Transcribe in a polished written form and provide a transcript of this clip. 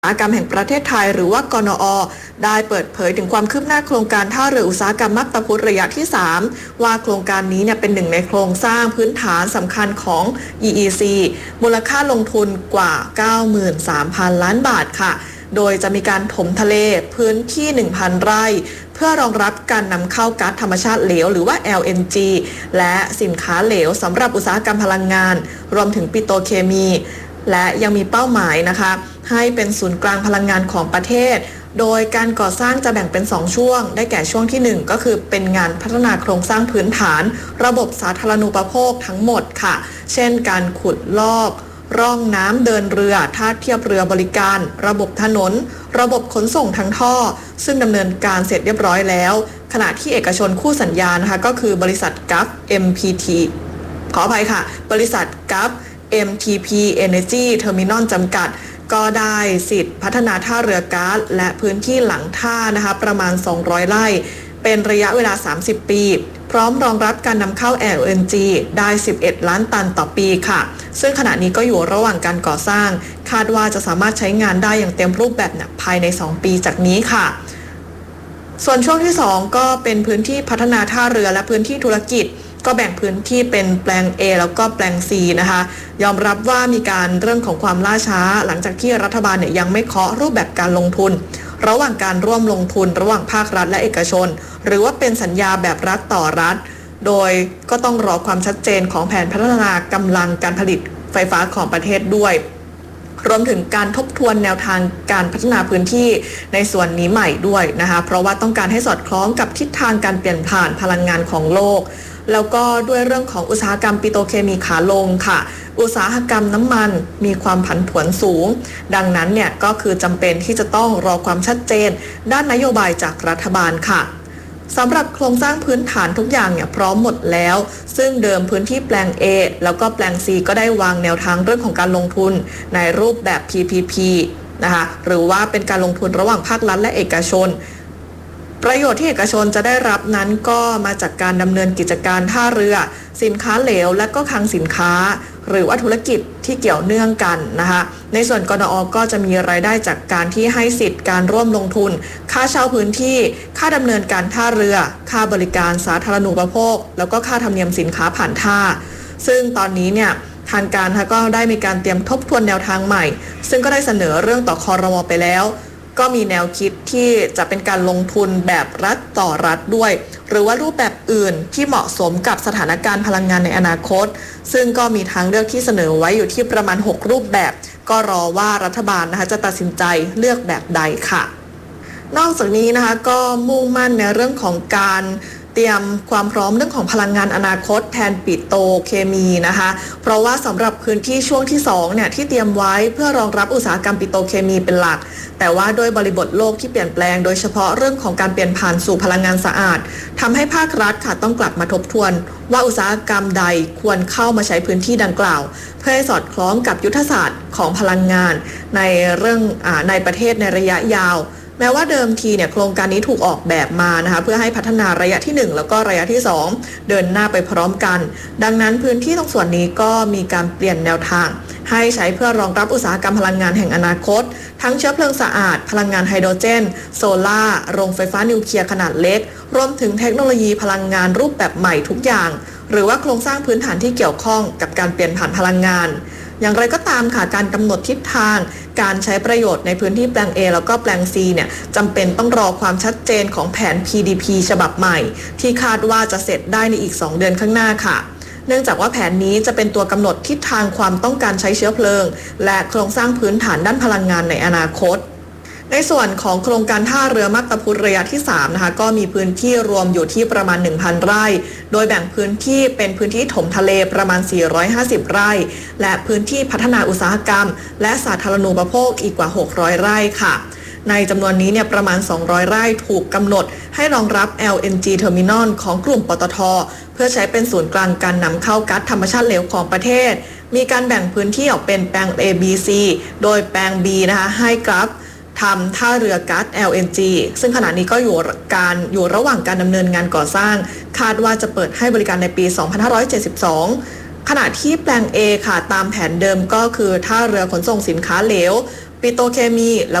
อุตสาหกรรมแห่งประเทศไทยหรือว่ากนอ.ได้เปิดเผยถึงความคืบหน้าโครงการท่าเรืออุตสาหกรรมมักตะพุธระยะที่ 3ว่าโครงการนี้เป็นหนึ่งในโครงสร้างพื้นฐานสำคัญของ EEC มูลค่าลงทุนกว่า 93,000 ล้านบาทค่ะโดยจะมีการถมทะเลพื้นที่ 1,000 ไร่เพื่อรองรับการนำเข้าก๊าซธรรมชาติเหลวหรือว่า LNG และสินค้าเหลวสำหรับอุตสาหกรรมพลังงานรวมถึงปิโตรเคมีและยังมีเป้าหมายนะคะให้เป็นศูนย์กลางพลังงานของประเทศโดยการก่อสร้างจะแบ่งเป็น2ช่วงได้แก่ช่วงที่1ก็คือเป็นงานพัฒนาโครงสร้างพื้นฐานระบบสาธารณูปโภคทั้งหมดค่ะเช่นการขุดลอกร่องน้ำเดินเรือท่าเทียบเรือบริการระบบถนนระบบขนส่งทางท่อซึ่งดำเนินการเสร็จเรียบร้อยแล้วขณะที่เอกชนคู่สัญญานะคะก็คือบริษัทกัฟ MPT ขออภัยค่ะบริษัทกัฟMTP Energy Terminal จำกัดก็ได้สิทธิ์พัฒนาท่าเรือก๊าซและพื้นที่หลังท่านะคะประมาณ200ไร่เป็นระยะเวลา30ปีพร้อมรองรับการนำเข้า LNG ได้11ล้านตันต่อปีค่ะซึ่งขณะนี้ก็อยู่ระหว่างการก่อสร้างคาดว่าจะสามารถใช้งานได้อย่างเต็มรูปแบบภายใน2ปีจากนี้ค่ะส่วนช่วงที่2ก็เป็นพื้นที่พัฒนาท่าเรือและพื้นที่ธุรกิจก็แบ่งพื้นที่เป็นแปลง A แล้วก็แปลง C นะคะยอมรับว่ามีการเรื่องของความล่าช้าหลังจากที่รัฐบาลยังไม่เคาะรูปแบบการลงทุนระหว่างการร่วมลงทุนระหว่างภาครัฐและเอกชนหรือว่าเป็นสัญญาแบบรัฐต่อรัฐโดยก็ต้องรอความชัดเจนของแผนพัฒนากำลังการผลิตไฟฟ้าของประเทศด้วยรวมถึงการทบทวนแนวทางการพัฒนาพื้นที่ในส่วนนี้ใหม่ด้วยนะคะเพราะว่าต้องการให้สอดคล้องกับทิศทางการเปลี่ยนผ่านพลังงานของโลกแล้วก็ด้วยเรื่องของอุตสาหกรรมปิโตรเคมีขาลงค่ะอุตสาหกรรมน้ำมันมีความผันผวนสูงดังนั้นก็คือจำเป็นที่จะต้องรอความชัดเจนด้านนโยบายจากรัฐบาลค่ะสำหรับโครงสร้างพื้นฐานทุกอย่างพร้อมหมดแล้วซึ่งเดิมพื้นที่แปลง A แล้วก็แปลง C ก็ได้วางแนวทางเรื่องของการลงทุนในรูปแบบ PPP นะคะหรือว่าเป็นการลงทุนระหว่างภาครัฐและเอกชนประโยชน์ที่เอกชนจะได้รับนั้นก็มาจากการดำเนินกิจการท่าเรือสินค้าเหลวและก็คลังสินค้าหรือว่าธุรกิจที่เกี่ยวเนื่องกันนะคะในส่วนกนอ.ก็จะมีรายได้จากการที่ให้สิทธิ์การร่วมลงทุนค่าเช่าพื้นที่ค่าดำเนินการท่าเรือค่าบริการสาธารณูปโภคแล้วก็ค่าธรรมเนียมสินค้าผ่านท่าซึ่งตอนนี้ทางการก็ได้มีการเตรียมทบทวนแนวทางใหม่ซึ่งก็ได้เสนอเรื่องต่อครม.ไปแล้วก็มีแนวคิดที่จะเป็นการลงทุนแบบรัฐต่อรัฐด้วยหรือว่ารูปแบบอื่นที่เหมาะสมกับสถานการณ์พลังงานในอนาคตซึ่งก็มีทางเลือกที่เสนอไว้อยู่ที่ประมาณ6รูปแบบก็รอว่ารัฐบาลจะตัดสินใจเลือกแบบใดค่ะนอกจากนี้ก็มุ่งมั่นในเรื่องของการเตรียมความพร้อมเรื่องของพลังงานอนาคตแทนปิโตรเคมีนะคะเพราะว่าสำหรับพื้นที่ช่วงที่2ที่เตรียมไว้เพื่อรองรับอุตสาหกรรมปิโตรเคมีเป็นหลักแต่ว่าด้วยบริบทโลกที่เปลี่ยนแปลงโดยเฉพาะเรื่องของการเปลี่ยนผ่านสู่พลังงานสะอาดทำให้ภาครัฐต้องกลับมาทบทวนว่าอุตสาหกรรมใดควรเข้ามาใช้พื้นที่ดังกล่าวเพื่อให้สอดคล้องกับยุทธศาสตร์ของพลังงานในเรื่องในประเทศในระยะยาวแม้ว่าเดิมทีโครงการนี้ถูกออกแบบมานะคะเพื่อให้พัฒนาระยะที่1แล้วก็ระยะที่2เดินหน้าไปพร้อมกันดังนั้นพื้นที่ตรงส่วนนี้ก็มีการเปลี่ยนแนวทางให้ใช้เพื่อรองรับอุตสาหกรรมพลังงานแห่งอนาคตทั้งเชื้อเพลิงสะอาดพลังงานไฮโดรเจนโซล่าโรงไฟฟ้านิวเคลียร์ขนาดเล็กรวมถึงเทคโนโลยีพลังงานรูปแบบใหม่ทุกอย่างหรือว่าโครงสร้างพื้นฐานที่เกี่ยวข้องกับการเปลี่ยนผ่านพลังงานอย่างไรก็ตามค่ะการกำหนดทิศทางการใช้ประโยชน์ในพื้นที่แปลง A แล้วก็แปลง C จำเป็นต้องรอความชัดเจนของแผน PDP ฉบับใหม่ที่คาดว่าจะเสร็จได้ในอีก2เดือนข้างหน้าค่ะเนื่องจากว่าแผนนี้จะเป็นตัวกำหนดทิศทางความต้องการใช้เชื้อเพลิงและโครงสร้างพื้นฐานด้านพลังงานในอนาคตในส่วนของโครงการท่าเรือมักตะพุธระยะที่3นะคะก็มีพื้นที่รวมอยู่ที่ประมาณ 1,000 ไร่โดยแบ่งพื้นที่เป็นพื้นที่ถมทะเลประมาณ450ไร่และพื้นที่พัฒนาอุตสาหกรรมและสาธารณูปโภคอีกกว่า600ไร่ค่ะในจำนวนนี้ประมาณ200ไร่ถูกกำหนดให้รองรับ LNG Terminal ของกลุ่มปตท.เพื่อใช้เป็นศูนย์กลางการนำเข้าก๊าซธรรมชาติเหลวของประเทศมีการแบ่งพื้นที่ออกเป็นแปลง A B C โดยแปลง B นะคะให้กราฟทำท่าเรือก๊าซ LNG ซึ่งขณะนี้ก็อยู่ระหว่างการดำเนินงานก่อสร้างคาดว่าจะเปิดให้บริการในปี 2572 ขณะที่แปลง A ค่ะตามแผนเดิมก็คือท่าเรือขนส่งสินค้าเหลวปิโตรเคมี